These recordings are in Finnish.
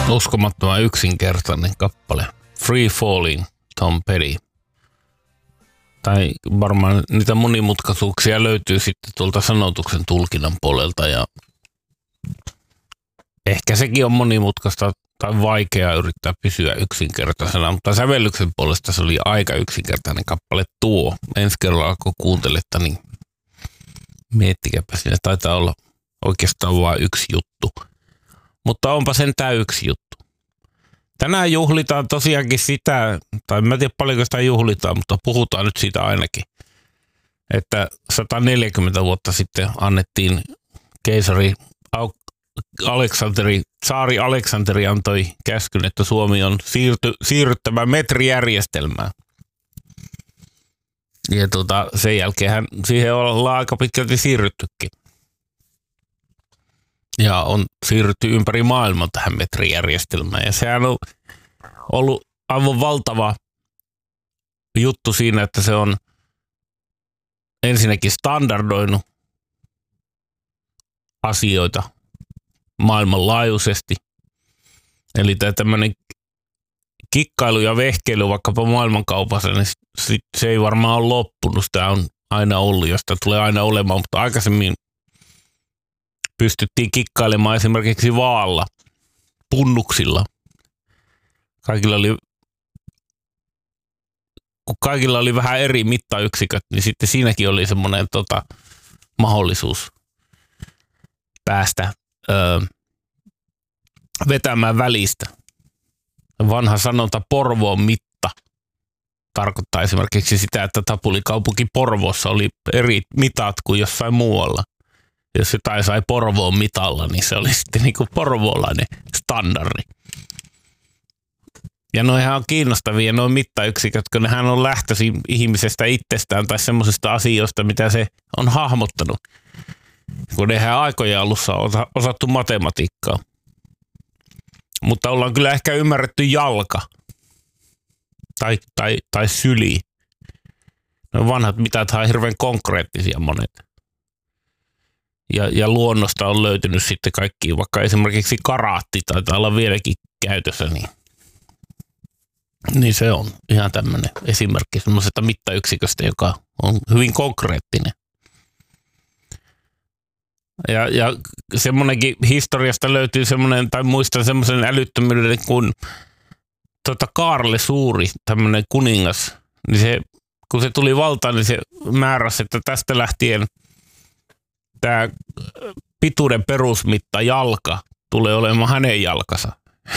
Uskomattoman yksinkertainen kappale. Free Falling, Tom Petty. Tai varmaan niitä monimutkaisuuksia löytyy sitten tuolta sanotuksen tulkinnan puolelta ja ehkä sekin on monimutkaista tai vaikeaa yrittää pysyä yksinkertaisena, mutta sävellyksen puolesta se oli aika yksinkertainen kappale tuo. Ensi kerralla kun kuuntelette, niin miettikääpä, siinä taitaa olla oikeastaan vain yksi juttu. Mutta onpa sentään yksi juttu. Tänään juhlitaan tosiaankin sitä, tai mä en tiedä paljonko sitä juhlitaan, mutta puhutaan nyt siitä ainakin, että 140 vuotta sitten annettiin tsaari Aleksanteri antoi käskyn, että Suomi on siirryttävä metrijärjestelmään. Ja sen jälkeen siihen ollaan aika pitkälti siirryttykin. Ja on siirrytty ympäri maailmaa tähän metrijärjestelmään. Ja sehän on ollut aivan valtava juttu siinä, että se on ensinnäkin standardoinut asioita maailmanlaajuisesti. Eli tämmöinen kikkailu ja vehkeily vaikkapa maailmankaupassa, niin se ei varmaan ole loppunut. Sitä on aina ollut ja sitä tulee aina olemaan, mutta aikaisemmin pystyttiin kikkailemaan esimerkiksi vaalla, punnuksilla. Kun kaikilla oli vähän eri mittayksiköt, niin sitten siinäkin oli semmoinen mahdollisuus päästä vetämään välistä. Vanha sanonta Porvoon mitta tarkoittaa esimerkiksi sitä, että tapulikaupunki Porvoossa oli eri mitat kuin jossain muualla. Jos jotain sai Porvoon mitalla, niin se oli sitten niin kuin porvoolainen standardi. Ja noihän on kiinnostavia, nuo mittayksiköt, kun nehän on lähtöisin ihmisestä itsestään tai semmoisista asioista, mitä se on hahmottanut. Kun nehän aikojen alussa on osattu matematiikkaa. Mutta ollaan kyllä ehkä ymmärretty jalka tai syli. No vanhat mitathan on hirveän konkreettisia monet. Ja luonnosta on löytynyt sitten kaikki, vaikka esimerkiksi karaatti taitaa olla vieläkin käytössä, niin se on ihan tämmöinen esimerkki semmoisesta mittayksiköstä, joka on hyvin konkreettinen. Ja semmoinenkin historiasta löytyy semmoinen, tai muistan semmoisen älyttömyyden kuin Kaarle Suuri, tämmöinen kuningas, niin kun se tuli valtaan, niin se määräsi, että tästä lähtien tämä pituuden perusmitta jalka tulee olemaan hänen jalkansa.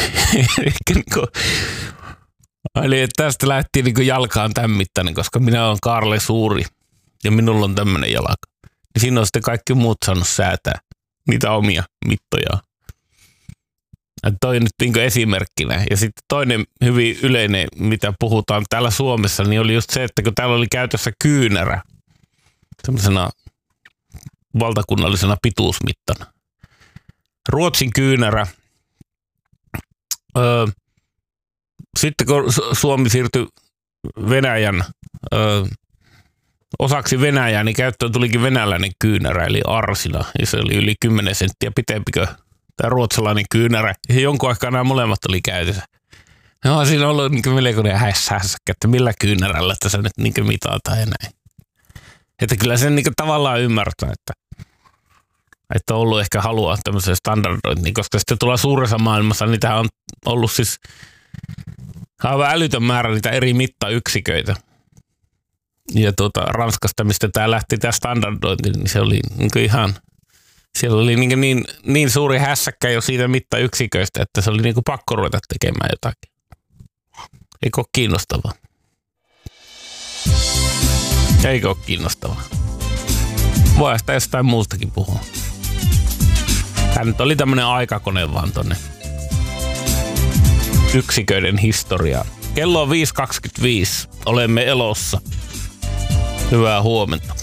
Eli että tästä lähtien niin jalka on tämän mittainen, koska minä olen Kaarle Suuri ja minulla on tämmöinen jalka. Niin siinä on sitten kaikki muut saanut säätää niitä omia mittojaan. Toi nyt niin esimerkkinä. Ja sitten toinen hyvin yleinen, mitä puhutaan täällä Suomessa, niin oli just se, että kun täällä oli käytössä kyynärä semmoisena valtakunnallisena pituusmittana. Ruotsin kyynärä. Sitten kun Suomi siirtyi Venäjän osaksi Venäjää, niin käyttöön tulikin venäläinen kyynärä, eli arsina. Ja se oli yli 10 senttiä pitempi kuin tämä ruotsalainen kyynärä. Ja jonkun aikaa nämä molemmat oli käytössä. No, siinä on ollut niin melkoinen hässäkkä, että millä kyynärällä tässä nyt niin mitataan ja näin. Että kyllä sen niin tavallaan ymmärtää, että on ollut ehkä halua tämmöiseen standardointiin, koska sitten tuolla suuressa maailmassa niitä on ollut siis aivan älytön määrä niitä eri mittayksiköitä. Ja Ranskasta, mistä tämä lähti tämä standardointi, niin se oli niin ihan, siellä oli niin suuri hässäkkä jo siitä mittayksiköistä, että se oli niin pakko ruveta tekemään jotakin. Eikö ole kiinnostavaa? Eikö ole kiinnostavaa? Voi sitä jostain muustakin puhua. Tämä nyt oli tämmöinen aikakone vaan tonne yksiköiden historiaan. Kello on 5.25. Olemme elossa. Hyvää huomenta.